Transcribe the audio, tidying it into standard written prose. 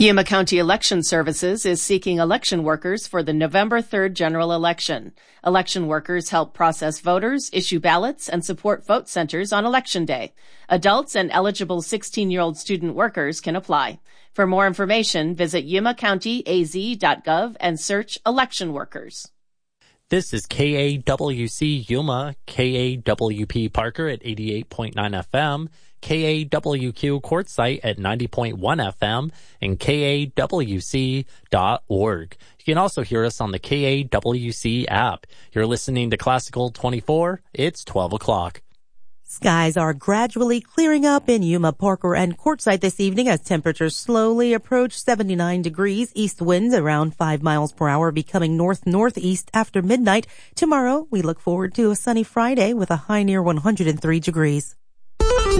Yuma County Election Services is seeking election workers for the November 3rd general election. Election workers help process voters, issue ballots, and support vote centers on Election Day. Adults and eligible 16-year-old student workers can apply. For more information, visit yumacountyaz.gov and search election workers. This is KAWC Yuma, KAWP Parker at 88.9 FM, KAWQ Quartzsite at 90.1 FM, and KAWC.org. You can also hear us on the KAWC app. You're listening to Classical 24. It's 12 o'clock. Skies are gradually clearing up in Yuma, Parker, and Quartzsite this evening as temperatures slowly approach 79 degrees. East winds around 5 miles per hour becoming north-northeast after midnight. Tomorrow, we look forward to a sunny Friday with a high near 103 degrees.